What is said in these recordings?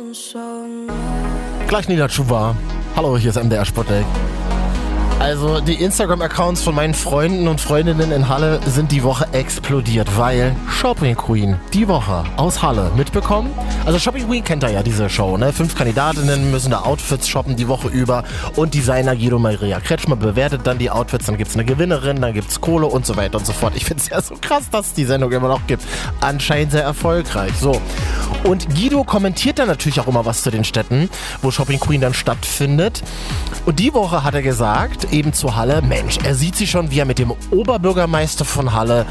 Gleich Nina Chuba. Hallo, hier ist MDR Sputnik. Also die Instagram-Accounts von meinen Freunden und Freundinnen in Halle sind die Woche explodiert, weil Shopping Queen die Woche aus Halle mitbekommen. Also Shopping Queen kennt ihr ja, diese Show, ne? 5 Kandidatinnen müssen da Outfits shoppen die Woche über und Designer Guido Maria Kretschmer bewertet dann die Outfits, dann gibt's eine Gewinnerin, dann gibt's Kohle und so weiter und so fort. Ich find's ja so krass, dass es die Sendung immer noch gibt. Anscheinend sehr erfolgreich. So. Und Guido kommentiert dann natürlich auch immer was zu den Städten, wo Shopping Queen dann stattfindet. Und die Woche hat er gesagt, eben zu Halle, Mensch, er sieht sich schon, wie er mit dem Oberbürgermeister von Halle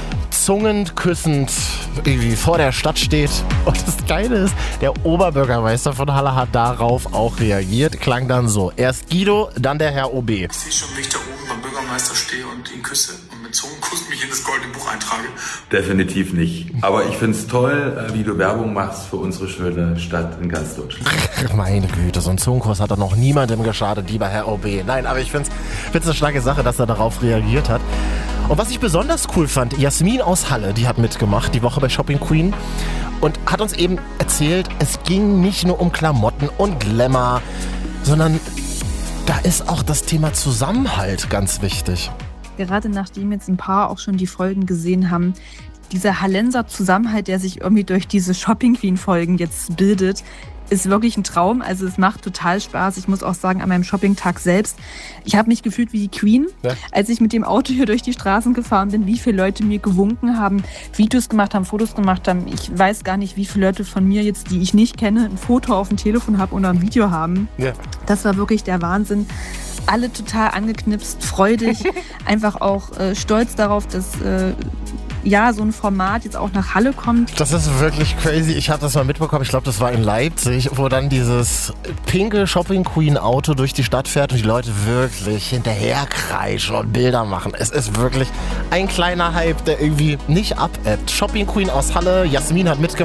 zungenküssend irgendwie vor der Stadt steht. Und das Geile ist, der Oberbürgermeister von Halle hat darauf auch reagiert. Klang dann so. Erst Guido, dann der Herr OB. Ich sehe schon, wie ich da oben beim Bürgermeister stehe und ihn küsse und mit Zungenkuss mich in das goldene Buch eintrage. Definitiv nicht. Aber ich finde es toll, wie du Werbung machst für unsere schöne Stadt in ganz Deutschland. Meine Güte, so ein Zungenkuss hat doch noch niemandem geschadet, lieber Herr OB. Nein, aber ich finde es eine starke Sache, dass er darauf reagiert hat. Und was ich besonders cool fand, Jasmin aus Halle, die hat mitgemacht, die Woche bei Shopping Queen und hat uns eben erzählt, es ging nicht nur um Klamotten und Glamour, sondern da ist auch das Thema Zusammenhalt ganz wichtig. Gerade nachdem jetzt ein paar auch schon die Folgen gesehen haben, dieser Hallenser Zusammenhalt, der sich irgendwie durch diese Shopping Queen Folgen jetzt bildet, ist wirklich ein Traum. Also es macht total Spaß. Ich muss auch sagen, an meinem Shopping-Tag selbst, ich habe mich gefühlt wie die Queen, als ich mit dem Auto hier durch die Straßen gefahren bin, wie viele Leute mir gewunken haben, Videos gemacht haben, Fotos gemacht haben. Ich weiß gar nicht, wie viele Leute von mir jetzt, die ich nicht kenne, ein Foto auf dem Telefon haben oder ein Video haben. Ja. Das war wirklich der Wahnsinn. Alle total angeknipst, freudig, einfach auch stolz darauf, dass so ein Format jetzt auch nach Halle kommt. Das ist wirklich crazy. Ich habe das mal mitbekommen. Ich glaube, das war in Leipzig, wo dann dieses pinke Shopping Queen Auto durch die Stadt fährt und die Leute wirklich hinterher kreischen und Bilder machen. Es ist wirklich ein kleiner Hype, der irgendwie nicht abebbt. Shopping Queen aus Halle, Jasmin hat mitgemacht.